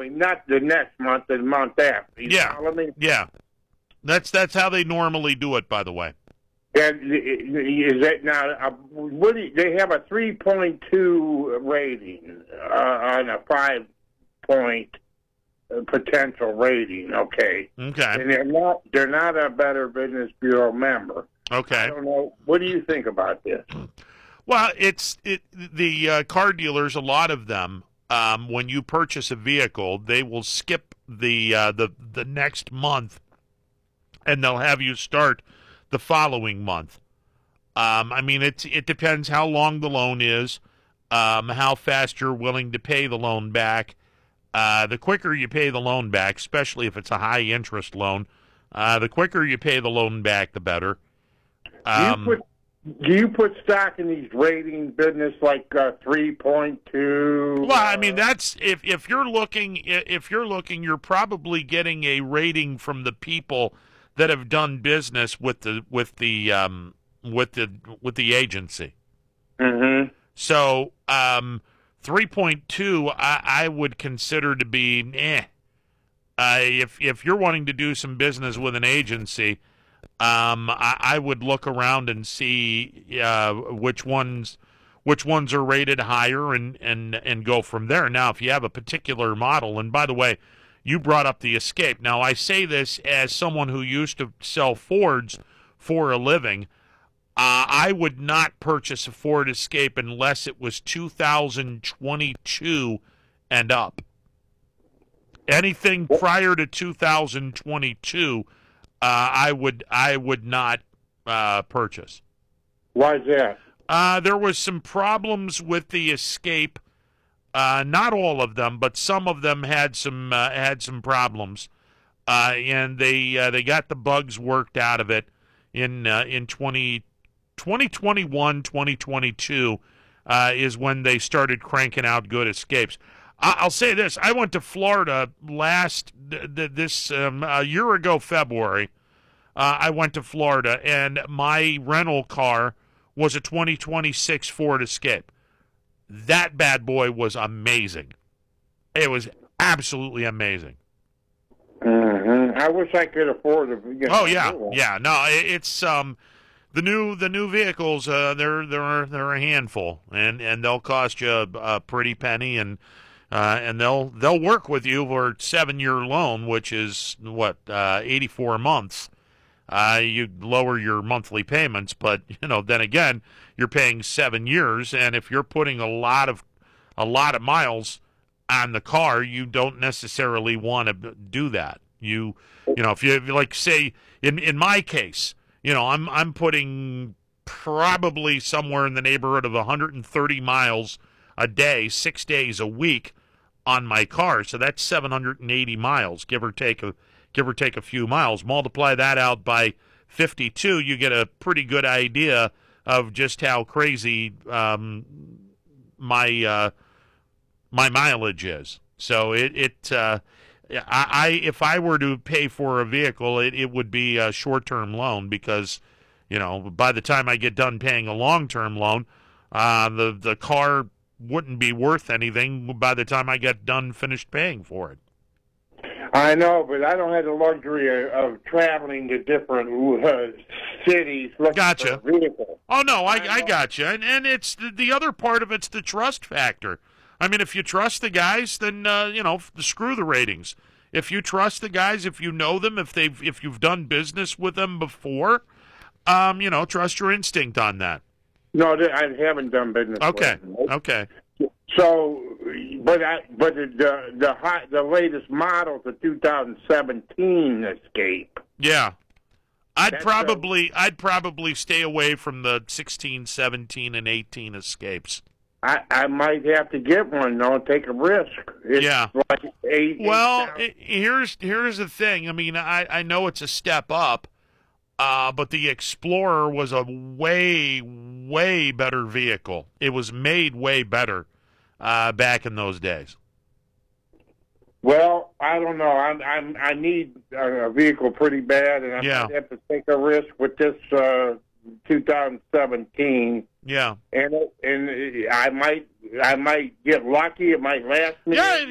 following, not the next month, the month after. You follow me? Yeah. That's how they normally do it, by the way. And is that now? They have a 3.2 rating on a 5-point potential rating. Okay. And they're not a Better Business Bureau member. Okay. I don't know. What do you think about this? Well, the car dealers, a lot of them, when you purchase a vehicle, they will skip the next month, and they'll have you start the following month. I mean, it depends how long the loan is, how fast you're willing to pay the loan back. The quicker you pay the loan back, especially if it's a high-interest loan, the quicker you pay the loan back, the better. Do you put stock in these rating business like 3.2? Well, I mean, that's if you're looking, you're probably getting a rating from the people that have done business with the agency. Mm-hmm. So 3.2, I would consider to be if you're wanting to do some business with an agency, I would look around and see which ones are rated higher and go from there. Now, if you have a particular model, and by the way, you brought up the Escape. Now, I say this as someone who used to sell Fords for a living. I would not purchase a Ford Escape unless it was 2022 and up. Anything prior to 2022, I would not purchase. Why is that? There was some problems with the Escape. Not all of them, but some of them had some problems, and they got the bugs worked out of it in 2021, 2022 is when they started cranking out good Escapes. I'll say this: I went to Florida a year ago, February. I went to Florida, and my rental car was a 2026 Ford Escape. That bad boy was amazing. It was absolutely amazing. Mm-hmm. I wish I could afford it. Oh yeah. No, it's the new vehicles. They're a handful, and they'll cost you a pretty penny, and they'll work with you for a 7-year loan, which is 84 months. You lower your monthly payments, but then again, you're paying 7 years, and if you're putting a lot of miles on the car, you don't necessarily want to do that. If you like, say in my case, I'm putting probably somewhere in the neighborhood of 130 miles a day, 6 days a week on my car, so that's 780 miles, give or take a few miles. Multiply that out by 52, you get a pretty good idea of just how crazy my mileage is. So if I were to pay for a vehicle, it would be a short-term loan because, by the time I get done paying a long-term loan, the car wouldn't be worth anything by the time I get done finished paying for it. I know, but I don't have the luxury of traveling to different cities looking Gotcha. for a vehicle. Oh, no, I gotcha. And it's the other part of it's the trust factor. I mean, if you trust the guys, then, screw the ratings. If you trust the guys, if you know them, if you've done business with them before, trust your instinct on that. No, I haven't done business with them. Okay. So, but the latest model, the 2017 Escape. Yeah, I'd probably stay away from the 16, 17, and 18 Escapes. I might have to get one though, take a risk. It's like here's the thing. I mean, I know it's a step up, but the Explorer was a way better vehicle. It was made way better. Back in those days. Well, I don't know. I need a vehicle pretty bad, and I might have to take a risk with this 2017. Yeah, and I might get lucky. It might last me. Yeah,